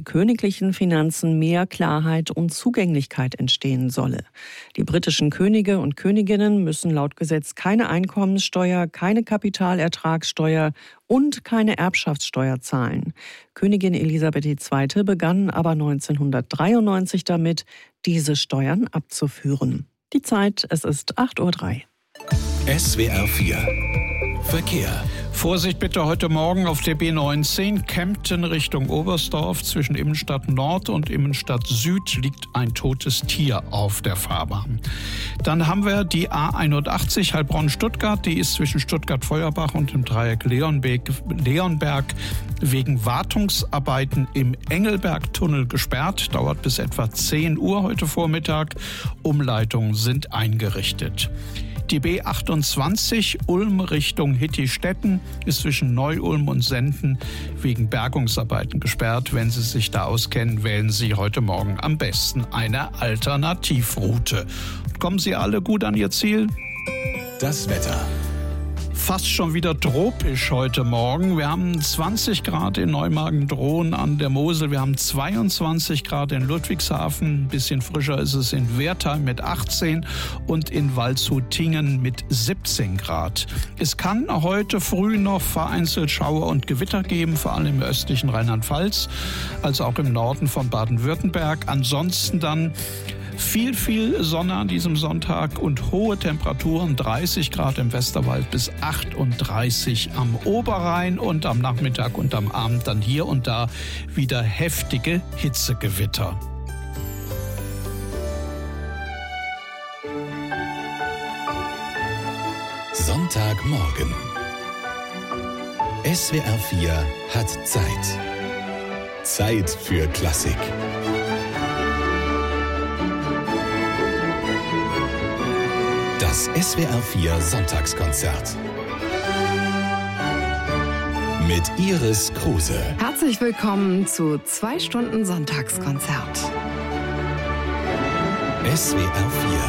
königlichen Finanzen mehr Klarheit und Zugänglichkeit entstehen solle. Die britischen Könige und Königinnen müssen laut Gesetz keine Einkommenssteuer, keine Kapitalertragssteuer und keine Erbschaftssteuer zahlen. Königin Elisabeth II. Begann aber 1993 damit, diese Steuern abzuführen. Die Zeit, es ist 8:03 Uhr. SWR 4 Verkehr. Vorsicht bitte heute Morgen auf der B19 Kempten Richtung Oberstdorf. Zwischen Innenstadt Nord und Innenstadt Süd liegt ein totes Tier auf der Fahrbahn. Dann haben wir die A81 Heilbronn-Stuttgart. Die ist zwischen Stuttgart-Feuerbach und dem Dreieck Leonberg wegen Wartungsarbeiten im Engelberg-Tunnel gesperrt. Dauert bis etwa 10 Uhr heute Vormittag. Umleitungen sind eingerichtet. Die B28 Ulm Richtung Hittistetten ist zwischen Neu-Ulm und Senden wegen Bergungsarbeiten gesperrt. Wenn Sie sich da auskennen, wählen Sie heute Morgen am besten eine Alternativroute. Kommen Sie alle gut an Ihr Ziel? Das Wetter. Fast schon wieder tropisch heute Morgen. Wir haben 20 Grad in Neumagen-Dhron an der Mosel. Wir haben 22 Grad in Ludwigshafen. Ein bisschen frischer ist es in Wertheim mit 18 und in Waldshut-Tiengen mit 17 Grad. Es kann heute früh noch vereinzelt Schauer und Gewitter geben, vor allem im östlichen Rheinland-Pfalz, als auch im Norden von Baden-Württemberg. Ansonsten dann viel Sonne an diesem Sonntag und hohe Temperaturen, 30 Grad im Westerwald bis 38 am Oberrhein und am Nachmittag und am Abend dann hier und da wieder heftige Hitzegewitter. Sonntagmorgen. SWR 4 hat Zeit. Zeit für Klassik. Das SWR 4 Sonntagskonzert mit Iris Kruse. Herzlich willkommen zu 2 Stunden Sonntagskonzert. SWR 4